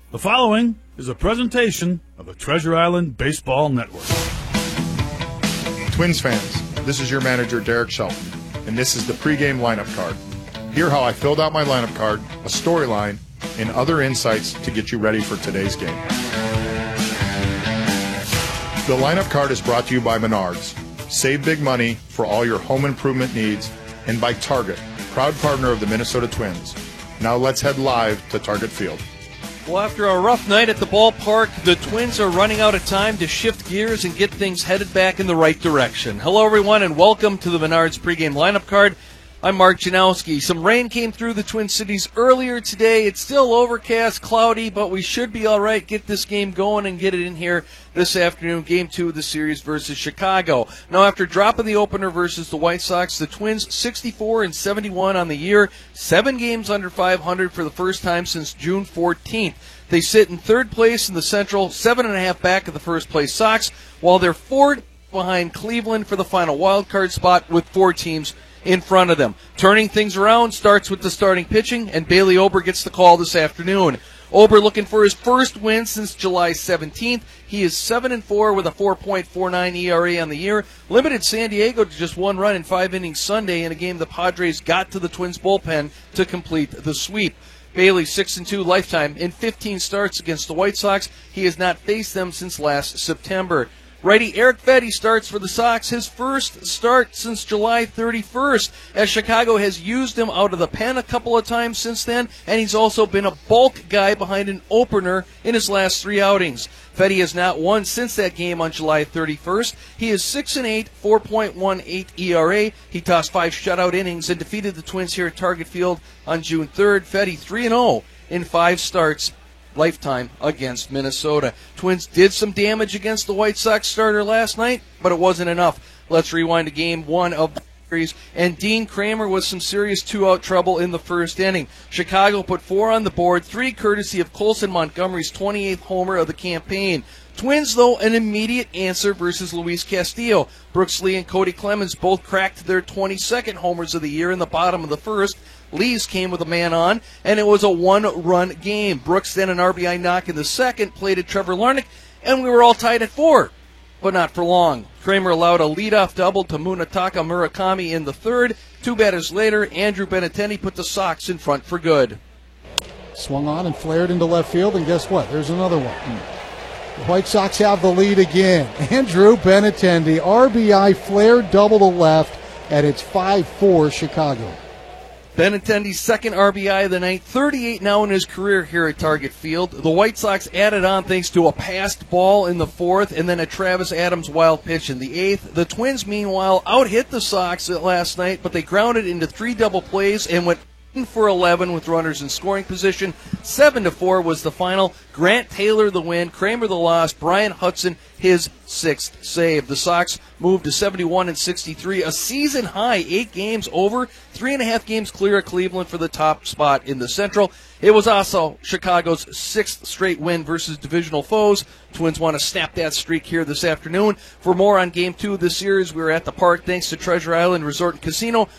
The following is a presentation of the Treasure Island Baseball Network. Twins fans, this is your manager, Derek Shelton, and this is the pregame lineup card. Hear how I filled out my lineup card, a storyline, and other insights to get you ready for today's game. The lineup card is brought to you by Menards. Save big money for all your home improvement needs, and by Target, proud partner of the Minnesota Twins. Now let's head live to Target Field. Well, after a rough night at the ballpark, the Twins are running out of time to shift gears and get things headed back in the right direction. Hello, everyone, and welcome to the Menards pregame lineup card. I'm Mark Janowski. Some rain came through the Twin Cities earlier today. It's still overcast, cloudy, but we should be all right. Get this game going and get it in here this afternoon. Game 2 of the series versus Chicago. Now, after dropping the opener versus the White Sox, the Twins 64-71 on the year, 7 games under 500 for the first time since June 14th. They sit in third place in the Central, 7.5 back of the first place Sox, while they're 4 behind Cleveland for the final wild card spot with 4 teams in front of them. Turning things around starts with the starting pitching, and Bailey Ober gets the call this afternoon. Ober looking for his first win since July 17th. He is 7-4 with a 4.49 ERA on the year. Limited San Diego to just 1 run in 5 innings Sunday in a game the Padres got to the Twins bullpen to complete the sweep. Bailey 6-2 lifetime in 15 starts against the White Sox. He has not faced them since last September. Righty Erick Fedde starts for the Sox, his first start since July 31st, as Chicago has used him out of the pen a couple of times since then, and he's also been a bulk guy behind an opener in his last 3 outings. Fedde has not won since that game on July 31st. He is 6-8, 4.18 ERA. He tossed 5 shutout innings and defeated the Twins here at Target Field on June 3rd. Fedde 3-0 in 5 starts lifetime against Minnesota. Twins did some damage against the White Sox starter last night, but it wasn't enough. Let's rewind to game 1 of the series, and Dean Kramer with some serious 2-out trouble in the first inning. Chicago put 4 on the board, 3 courtesy of Colson Montgomery's 28th homer of the campaign. Twins, though, an immediate answer versus Luis Castillo. Brooks Lee and Cody Clemens both cracked their 22nd homers of the year in the bottom of the first. Lee's came with a man on, and it was a 1-run game. Brooks then an RBI knock in the second, played at Trevor Larnach, and we were all tied at 4, but not for long. Kramer allowed a leadoff double to Munetaka Murakami in the third. 2 batters later, Andrew Benintendi put the Sox in front for good. Swung on and flared into left field, and guess what? There's another one. The White Sox have the lead again. Andrew Benintendi, RBI flared double to left, and it's 5-4 Chicago. Benintendi's second RBI of the night, 38 now in his career here at Target Field. The White Sox added on thanks to a passed ball in the 4th and then a Travis Adams wild pitch in the 8th. The Twins, meanwhile, out-hit the Sox last night, but they grounded into 3 double plays and went for 11 with runners in scoring position. 7-4 was the final. Grant Taylor the win, Kramer the loss, Brian Hudson his 6th save. The Sox moved to 71-63, a season high, 8 games over, 3.5 games clear of Cleveland for the top spot in the Central. It was also Chicago's 6th straight win versus divisional foes. Twins want to snap that streak here this afternoon. For more on Game 2 of this series, we're at the park thanks to Treasure Island Resort and Casino.